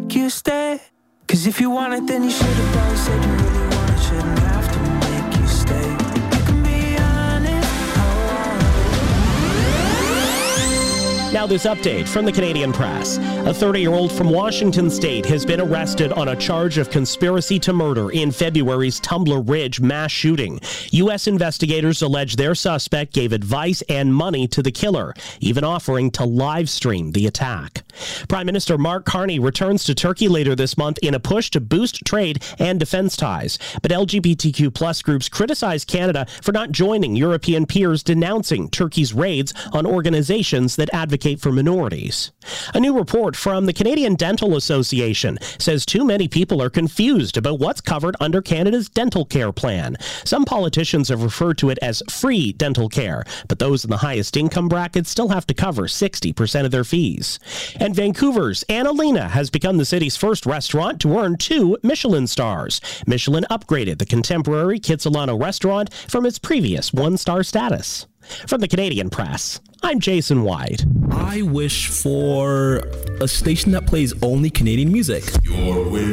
make you stay. Cause if you want it, then you should have probably said you really want it. Shouldn't have to make you stay. I can be honest, Now this update from the Canadian Press. A 30-year-old from Washington State has been arrested on a charge of conspiracy to murder in February's Tumbler Ridge mass shooting. U.S. investigators allege their suspect gave advice and money to the killer, even offering to live stream the attack. Prime Minister Mark Carney returns to Turkey later this month in a push to boost trade and defense ties. But LGBTQ plus groups criticize Canada for not joining European peers denouncing Turkey's raids on organizations that advocate for minorities. A new report from the Canadian Dental Association says too many people are confused about what's covered under Canada's dental care plan. Some politicians have referred to it as free dental care, but those in the highest income brackets still have to cover 60% of their fees. And Vancouver's Annalena has become the city's first restaurant to earn 2 Michelin stars. Michelin upgraded the contemporary Kitsilano restaurant from its previous 1-star status. From the Canadian Press, I'm Jason White. I wish for a station that plays only Canadian music.